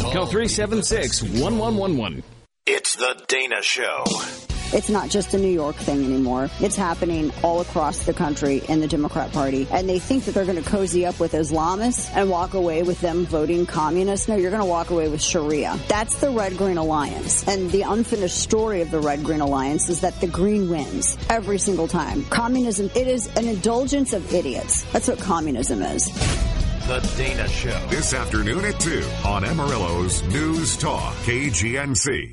Call 376-1111. It's the Dana Show. It's not just a New York thing anymore. It's happening all across the country in the Democrat Party. And they think that they're going to cozy up with Islamists and walk away with them voting communist. No, you're going to walk away with Sharia. That's the Red-Green Alliance. And the unfinished story of the Red-Green Alliance is that the Green wins every single time. Communism, it is an indulgence of idiots. That's what communism is. The Dana Show. This afternoon at 2 on Amarillo's News Talk, KGNC.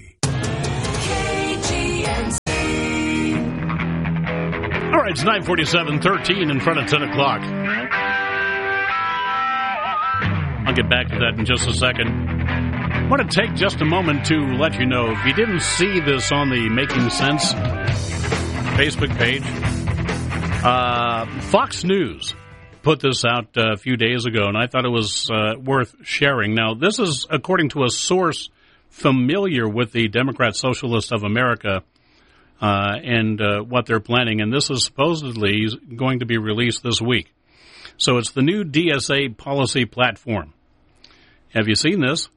All right, it's 9:47, in front of 10 o'clock. I'll get back to that in just a second. I want to take just a moment to let you know, if you didn't see this on the Making Sense Facebook page, Fox News put this out a few days ago, and I thought it was worth sharing. Now, this is according to a source familiar with the Democrat Socialists of America and what they're planning, and this is supposedly going to be released this week. So it's the new DSA policy platform. Have you seen this?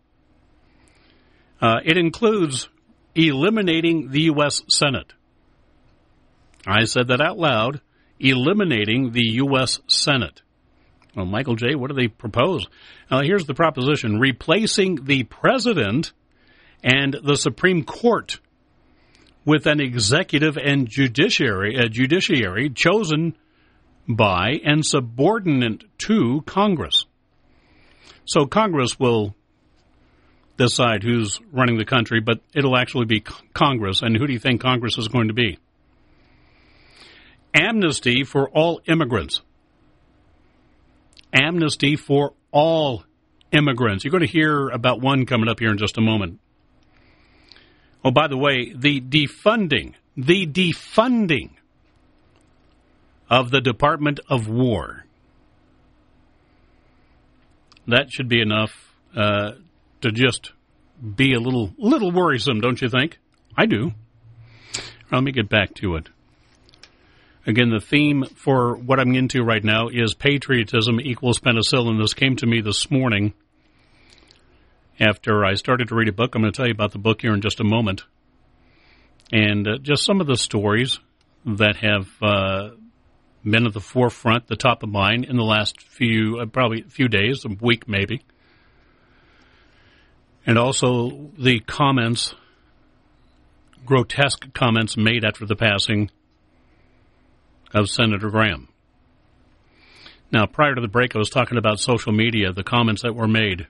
It includes eliminating the U.S. Senate. I said that out loud, eliminating the U.S. Senate. Well, Michael J., what do they propose? Here's the proposition: replacing the president and the Supreme Court with an executive and judiciary chosen by and subordinate to Congress. So Congress will decide who's running the country, but it'll actually be Congress. And who do you think Congress is going to be? Amnesty for all immigrants. Amnesty for all immigrants. You're going to hear about one coming up here in just a moment. Oh, by the way, the defunding of the Department of War. That should be enough to just be a little worrisome, don't you think? I do. Let me get back to it. Again, the theme for what I'm into right now is patriotism equals penicillin. This came to me this morning after I started to read a book. I'm going to tell you about the book here in just a moment. And just some of the stories that have been at the forefront, the top of mind in the last few days, a week maybe. And also the comments, grotesque comments made after the passing of Senator Graham. Now, prior to the break, I was talking about social media, the comments that were made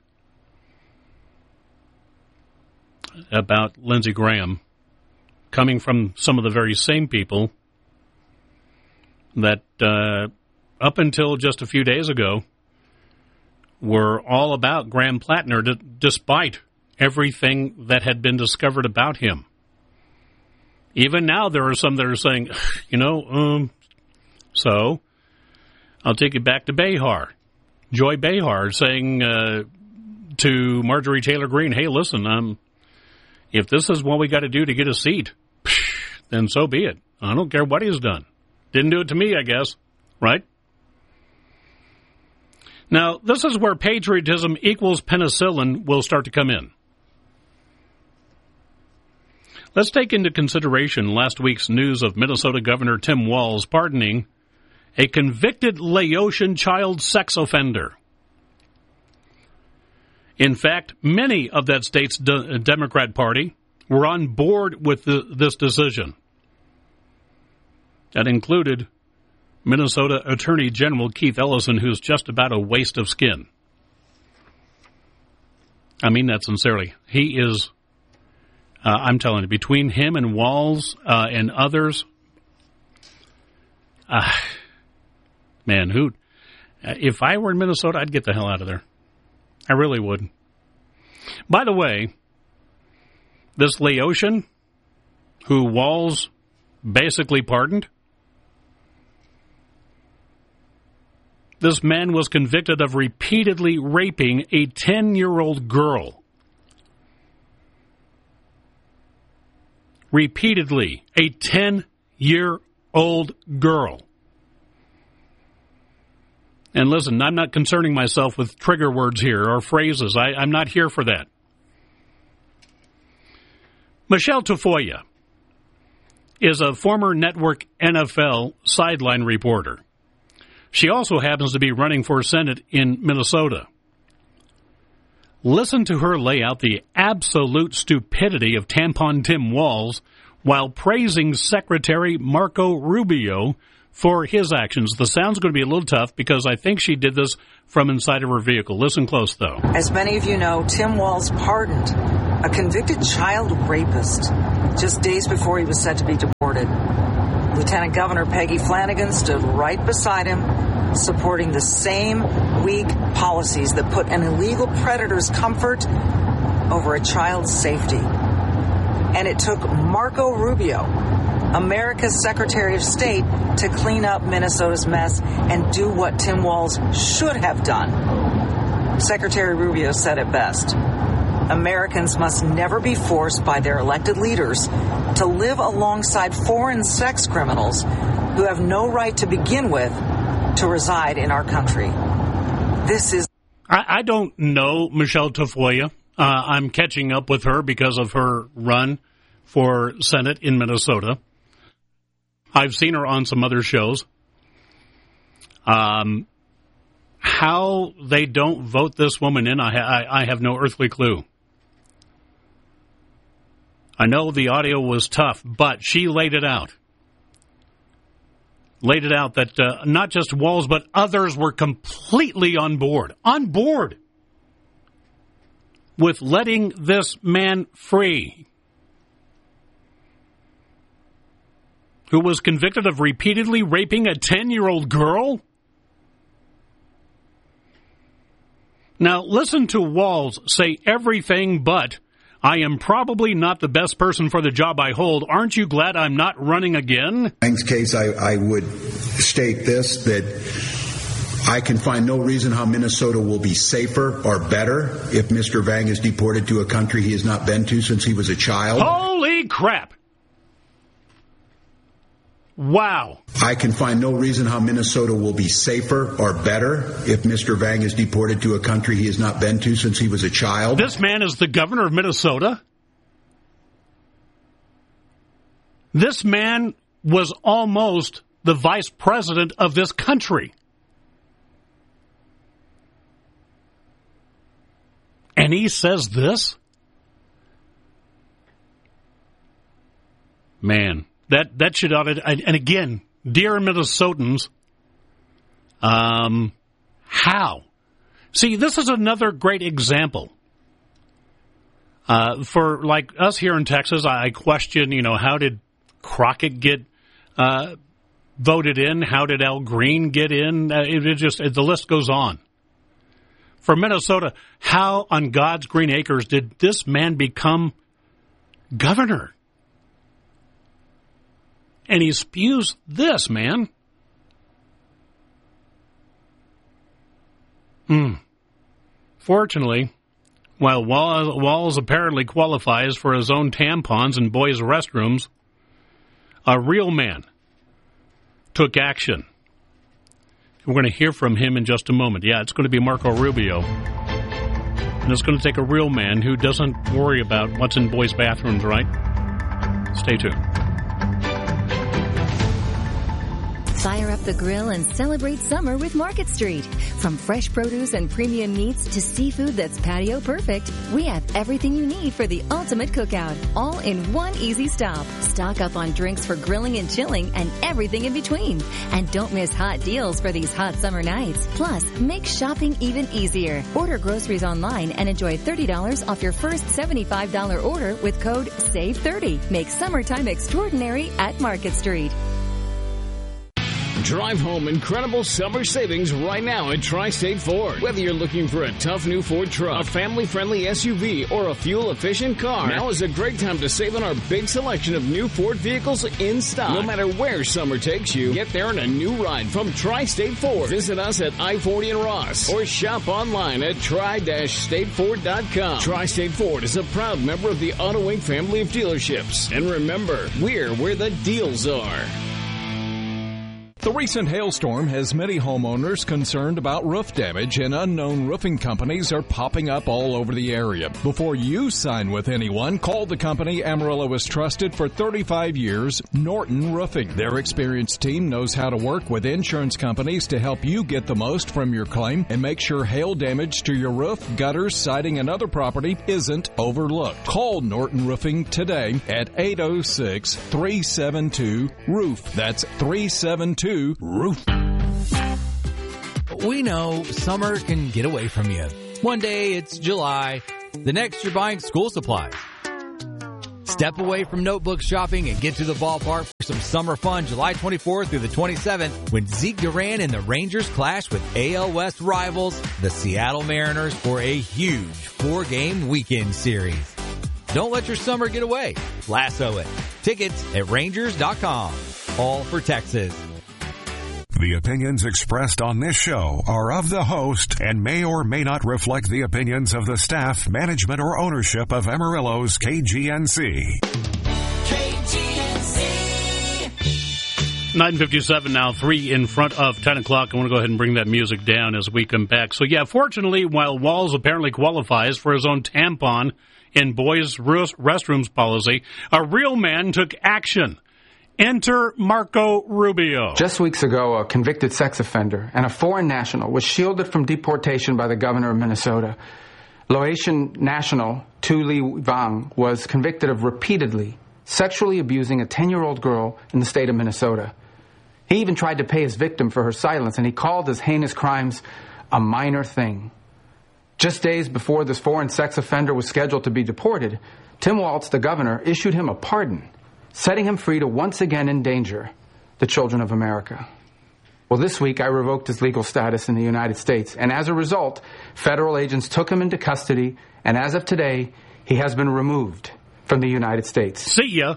about Lindsey Graham coming from some of the very same people that up until just a few days ago were all about Graham Plattner, despite everything that had been discovered about him. Even now, there are some that are saying, so I'll take it back to Behar. Joy Behar saying to Marjorie Taylor Greene, hey, listen, if this is what we got to do to get a seat, then so be it. I don't care what he's done. Didn't do it to me, I guess. Right? Now, this is where patriotism equals penicillin will start to come in. Let's take into consideration last week's news of Minnesota Governor Tim Walz pardoning a convicted Laotian child sex offender. In fact, many of that state's Democrat Party were on board with this decision. That included Minnesota Attorney General Keith Ellison, who's just about a waste of skin. I mean that sincerely. He is, I'm telling you, between him and Walz and others, man, if I were in Minnesota, I'd get the hell out of there. I really would. By the way, this Laotian, who Walz basically pardoned, this man was convicted of repeatedly raping a 10-year-old girl. Repeatedly, a 10-year-old girl. And listen, I'm not concerning myself with trigger words here or phrases. I'm not here for that. Michelle Tafoya is a former network NFL sideline reporter. She also happens to be running for Senate in Minnesota. Listen to her lay out the absolute stupidity of Tampon Tim Walz while praising Secretary Marco Rubio for his actions. The sound's going to be a little tough because I think she did this from inside of her vehicle. Listen close, though. As many of you know, Tim Walz pardoned a convicted child rapist just days before he was set to be deported. Lieutenant Governor Peggy Flanagan stood right beside him, supporting the same weak policies that put an illegal predator's comfort over a child's safety. And it took Marco Rubio, America's Secretary of State, to clean up Minnesota's mess and do what Tim Walz should have done. Secretary Rubio said it best. Americans must never be forced by their elected leaders to live alongside foreign sex criminals who have no right to begin with to reside in our country. This is... I don't know Michelle Tafoya. I'm catching up with her because of her run for Senate in Minnesota. I've seen her on some other shows. How they don't vote this woman in, I have no earthly clue. I know the audio was tough, but she laid it out. Laid it out that not just Walz, but others were completely on board. On board with letting this man free, who was convicted of repeatedly raping a 10-year-old girl. Now, listen to Walz say everything but, I am probably not the best person for the job I hold. Aren't you glad I'm not running again? In this case, I would state this, that I can find no reason how Minnesota will be safer or better if Mr. Vang is deported to a country he has not been to since he was a child. Holy crap! Wow. I can find no reason how Minnesota will be safer or better if Mr. Vang is deported to a country he has not been to since he was a child. This man is the governor of Minnesota? This man was almost the vice president of this country. And he says this? Man. That should ought to, and again, dear Minnesotans, how? See, this is another great example. For like us here in Texas, I question, how did Crockett get voted in? How did Al Green get in? The list goes on. For Minnesota, how on God's green acres did this man become governor? And he spews this, man. Fortunately, while Walz apparently qualifies for his own tampons in boys' restrooms, a real man took action. We're going to hear from him in just a moment. Yeah, it's going to be Marco Rubio. And it's going to take a real man who doesn't worry about what's in boys' bathrooms, right? Stay tuned. Fire up the grill and celebrate summer with Market Street. From fresh produce and premium meats to seafood that's patio perfect, we have everything you need for the ultimate cookout, all in one easy stop. Stock up on drinks for grilling and chilling and everything in between. And don't miss hot deals for these hot summer nights. Plus, make shopping even easier. Order groceries online and enjoy $30 off your first $75 order with code SAVE30. Make summertime extraordinary at Market Street. Drive home incredible summer savings right now at Tri-State Ford. Whether you're looking for a tough new Ford truck, a family-friendly SUV, or a fuel-efficient car, now is a great time to save on our big selection of new Ford vehicles in stock. No matter where summer takes you, get there in a new ride from Tri-State Ford. Visit us at I-40 and Ross, or shop online at tri-stateford.com. Tri-State Ford is a proud member of the Auto Inc. family of dealerships. And remember, we're where the deals are. The recent hailstorm has many homeowners concerned about roof damage, and unknown roofing companies are popping up all over the area. Before you sign with anyone, call the company Amarillo has trusted for 35 years, Norton Roofing. Their experienced team knows how to work with insurance companies to help you get the most from your claim and make sure hail damage to your roof, gutters, siding, and other property isn't overlooked. Call Norton Roofing today at 806-372-ROOF. That's 372-ROOF. We know summer can get away from you. One day it's July, the next you're buying school supplies. Step away from notebook shopping and get to the ballpark for some summer fun July 24th through the 27th when Zeke Duran and the Rangers clash with AL West rivals, the Seattle Mariners, for a huge 4-game weekend series. Don't let your summer get away. Lasso it. Tickets at Rangers.com. All for Texas. The opinions expressed on this show are of the host and may or may not reflect the opinions of the staff, management, or ownership of Amarillo's KGNC. KGNC. 9:57 now, 3 in front of 10 o'clock. I want to go ahead and bring that music down as we come back. So, yeah, fortunately, while Walz apparently qualifies for his own tampon in boys' restrooms policy, a real man took action. Enter Marco Rubio. Just weeks ago, a convicted sex offender and a foreign national was shielded from deportation by the governor of Minnesota. Laotian national Tu Li Vang was convicted of repeatedly sexually abusing a 10-year-old girl in the state of Minnesota. He even tried to pay his victim for her silence, and he called his heinous crimes a minor thing. Just days before this foreign sex offender was scheduled to be deported, Tim Walz, the governor, issued him a pardon, setting him free to once again endanger the children of America. Well, this week I revoked his legal status in the United States, and as a result, federal agents took him into custody, and as of today, he has been removed from the United States. See ya.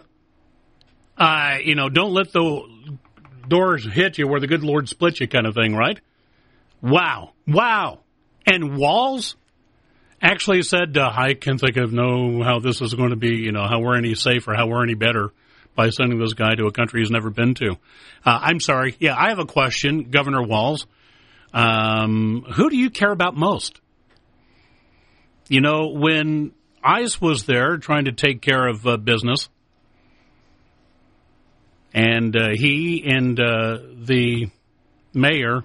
Don't let the doors hit you where the good Lord split you kind of thing, right? Wow. And Walz actually said, I can't think of how this is going to be, how we're any safer, how we're any better by sending this guy to a country he's never been to. I'm sorry. Yeah, I have a question, Governor Walz. Who do you care about most? When ICE was there trying to take care of business, and he and the mayor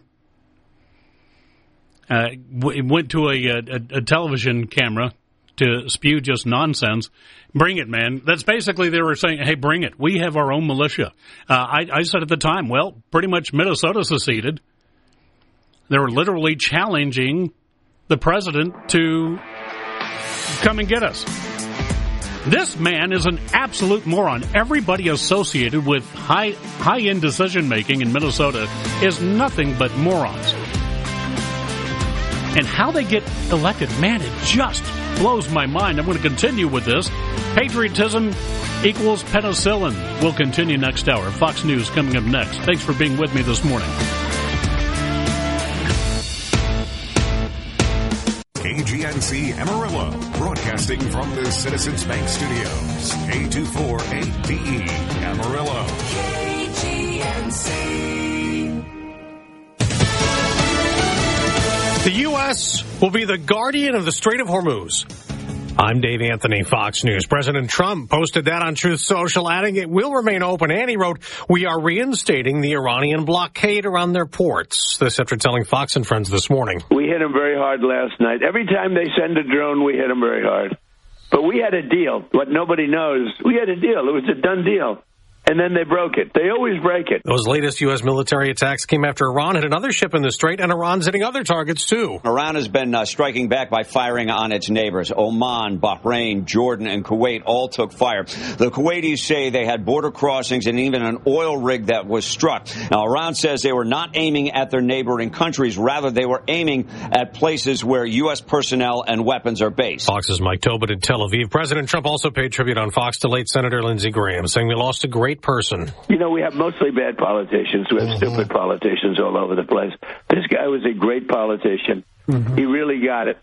went to a television camera to spew just nonsense. Bring it, man. That's basically they were saying, hey, bring it. We have our own militia. I said at the time, well, pretty much Minnesota seceded. They were literally challenging the president to come and get us. This man is an absolute moron. Everybody associated with high-end decision-making in Minnesota is nothing but morons. And how they get elected, man, it just blows my mind. I'm going to continue with this. Patriotism equals penicillin. We'll continue next hour. Fox News coming up next. Thanks for being with me this morning. KGNC Amarillo, broadcasting from the Citizens Bank Studios. K248DE Amarillo. KGNC. The U.S. will be the guardian of the Strait of Hormuz. I'm Dave Anthony, Fox News. President Trump posted that on Truth Social, adding it will remain open. And he wrote, we are reinstating the Iranian blockade around their ports. This after telling Fox and Friends this morning. We hit them very hard last night. Every time they send a drone, we hit them very hard. But we had a deal. What nobody knows, we had a deal. It was a done deal. And then they broke it. They always break it. Those latest U.S. military attacks came after Iran hit another ship in the Strait, and Iran's hitting other targets, too. Iran has been striking back by firing on its neighbors. Oman, Bahrain, Jordan, and Kuwait all took fire. The Kuwaitis say they had border crossings and even an oil rig that was struck. Now, Iran says they were not aiming at their neighboring countries. Rather, they were aiming at places where U.S. personnel and weapons are based. Fox's Mike Tobin in Tel Aviv. President Trump also paid tribute on Fox to late Senator Lindsey Graham, saying we lost a great person. We have mostly bad politicians. We have stupid politicians all over the place. This guy was a great politician. He really got it.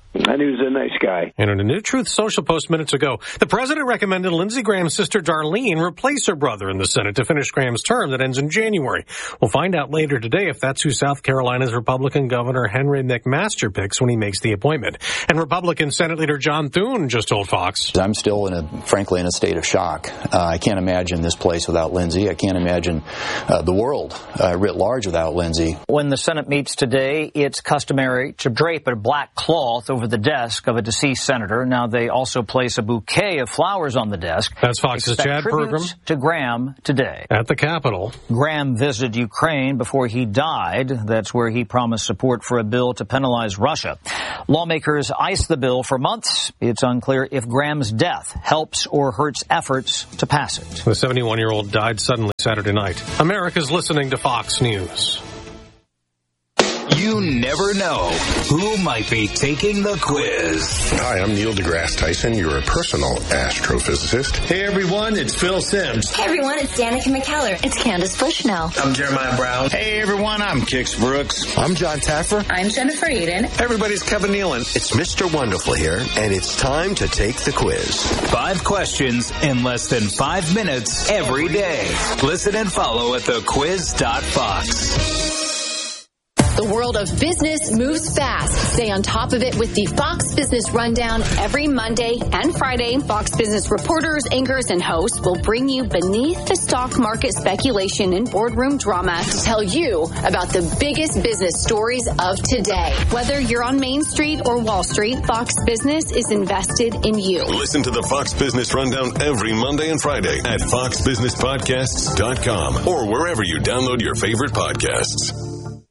And he was a nice guy. And in a New Truth Social post minutes ago, the president recommended Lindsey Graham's sister Darlene replace her brother in the Senate to finish Graham's term that ends in January. We'll find out later today if that's who South Carolina's Republican Governor Henry McMaster picks when he makes the appointment. And Republican Senate Leader John Thune just told Fox, I'm still, frankly, in a state of shock. I can't imagine this place without Lindsey. I can't imagine the world writ large without Lindsey. When the Senate meets today, it's customary to drape a black cloth over the desk of a deceased senator. Now they also place a bouquet of flowers on the desk. That's Fox's Chad Pergram. To Graham today. At the Capitol. Graham visited Ukraine before he died. That's where he promised support for a bill to penalize Russia. Lawmakers iced the bill for months. It's unclear if Graham's death helps or hurts efforts to pass it. The 71-year-old died suddenly Saturday night. America's listening to Fox News. You never know who might be taking the quiz. Hi, I'm Neil deGrasse Tyson, your personal astrophysicist. Hey everyone, it's Phil Simms. Hey everyone, it's Danica McKellar. It's Candace Bushnell. I'm Jeremiah Brown. Hey everyone, I'm Kix Brooks. I'm John Taffer. I'm Jennifer Eden. Everybody's Kevin Nealon. It's Mr. Wonderful here, and it's time to take the quiz. 5 questions in less than 5 minutes every day. Listen and follow at thequiz.fox. The world of business moves fast. Stay on top of it with the Fox Business Rundown every Monday and Friday. Fox Business reporters, anchors, and hosts will bring you beneath the stock market speculation and boardroom drama to tell you about the biggest business stories of today. Whether you're on Main Street or Wall Street, Fox Business is invested in you. Listen to the Fox Business Rundown every Monday and Friday at foxbusinesspodcasts.com or wherever you download your favorite podcasts.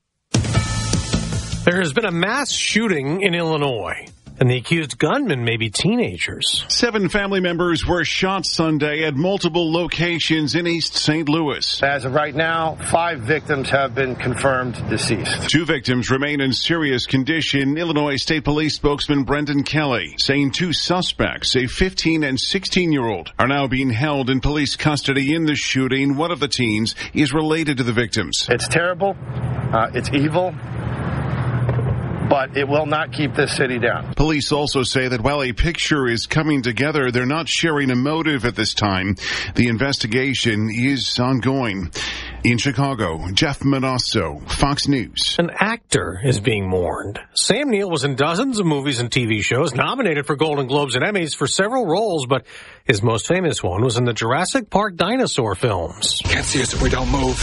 There has been a mass shooting in Illinois, and the accused gunmen may be teenagers. 7 family members were shot Sunday at multiple locations in East St. Louis. As of right now, 5 victims have been confirmed deceased. 2 victims remain in serious condition. Illinois State Police spokesman Brendan Kelly saying 2 suspects, a 15 and 16-year-old, are now being held in police custody in the shooting. One of the teens is related to the victims. It's terrible. It's evil. But it will not keep this city down. Police also say that while a picture is coming together, they're not sharing a motive at this time. The investigation is ongoing. In Chicago, Jeff Manasso, Fox News. An actor is being mourned. Sam Neill was in dozens of movies and TV shows, nominated for Golden Globes and Emmys for several roles, but his most famous one was in the Jurassic Park dinosaur films. Can't see us if we don't move.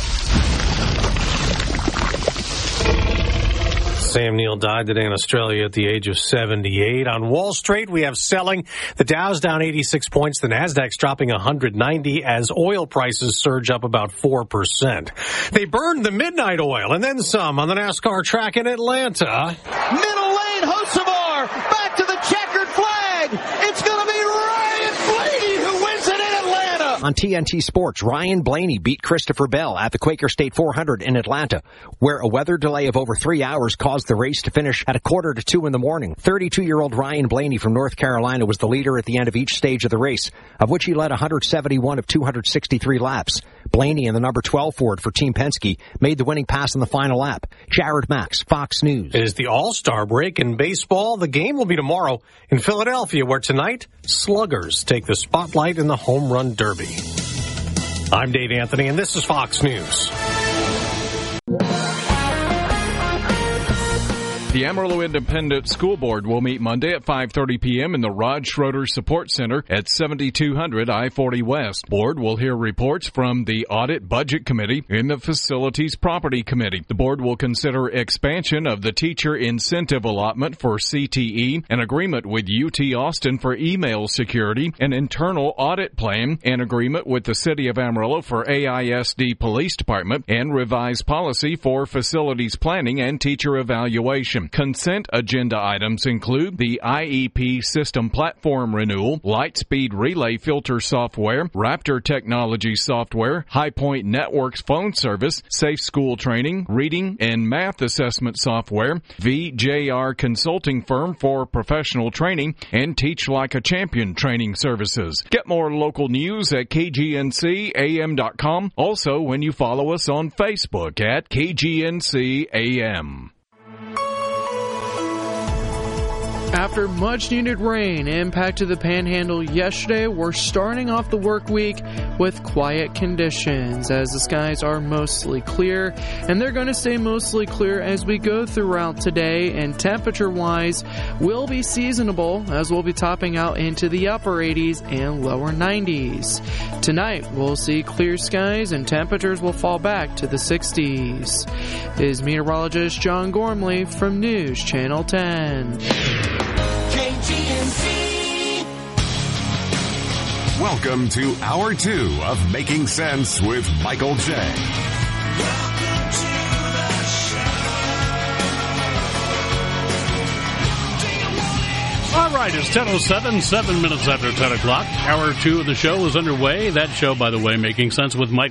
Sam Neill died today in Australia at the age of 78. On Wall Street, we have selling. The Dow's down 86 points. The Nasdaq's dropping 190 as oil prices surge up about 4%. They burned the midnight oil and then some on the NASCAR track in Atlanta. Middle lane, Hocevar back to the checkered flag. It's going to be Ryan Blaney who wins it in Atlanta. On TNT Sports, Ryan Blaney beat Christopher Bell at the Quaker State 400 in Atlanta, where a weather delay of over 3 hours caused the race to finish at 1:45 in the morning. 32-year-old Ryan Blaney from North Carolina was the leader at the end of each stage of the race, of which he led 171 of 263 laps. Blaney and the number 12 Ford for Team Penske made the winning pass in the final lap. Jared Max, Fox News. It is the All-Star break in baseball. The game will be tomorrow in Philadelphia, where tonight, sluggers take the spotlight in the Home Run Derby. I'm Dave Anthony, and this is Fox News. The Amarillo Independent School Board will meet Monday at 5:30 p.m. in the Rod Schroeder Support Center at 7200 I-40 West. Board will hear reports from the Audit Budget Committee and the Facilities Property Committee. The board will consider expansion of the teacher incentive allotment for CTE, an agreement with UT Austin for email security, an internal audit plan, an agreement with the City of Amarillo for AISD Police Department, and revised policy for facilities planning and teacher evaluation. Consent agenda items include the IEP system platform renewal, Lightspeed Relay Filter software, Raptor Technology software, Highpoint Networks phone service, Safe School training, reading and math assessment software, VJR Consulting Firm for professional training, and Teach Like a Champion training services. Get more local news at KGNCAM.com. Also, when you follow us on Facebook at KGNCAM. After much-needed rain impacted the Panhandle yesterday, we're starting off the work week with quiet conditions as the skies are mostly clear, and they're going to stay mostly clear as we go throughout today, and temperature-wise will be seasonable as we'll be topping out into the upper 80s and lower 90s. Tonight, we'll see clear skies and temperatures will fall back to the 60s. This is meteorologist John Gormley from News Channel 10. Welcome to Hour 2 of Making Sense with Michael J. All right, it's 10:07, 7 minutes after 10 o'clock. Hour 2 of the show is underway. That show, by the way, Making Sense with Michael